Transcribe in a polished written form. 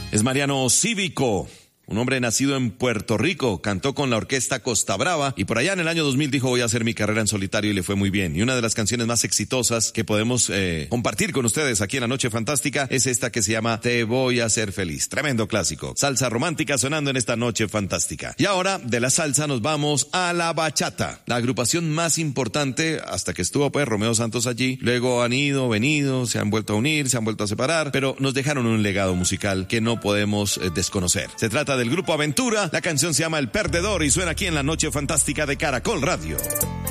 Es Mariano Cívico, un hombre nacido en Puerto Rico, cantó con la orquesta Costa Brava y por allá en el año 2000 dijo voy a hacer mi carrera en solitario y le fue muy bien. Y una de las canciones más exitosas que podemos compartir con ustedes aquí en La Noche Fantástica es esta que se llama Te voy a hacer feliz. Tremendo clásico. Salsa romántica sonando en esta Noche Fantástica. Y ahora de la salsa nos vamos a la bachata. La agrupación más importante hasta que estuvo pues Romeo Santos allí. Luego han ido, venido, se han vuelto a unir, se han vuelto a separar, pero nos dejaron un legado musical que no podemos desconocer. Se trata del Grupo Aventura, la canción se llama El Perdedor y suena aquí en La Noche Fantástica de Caracol Radio.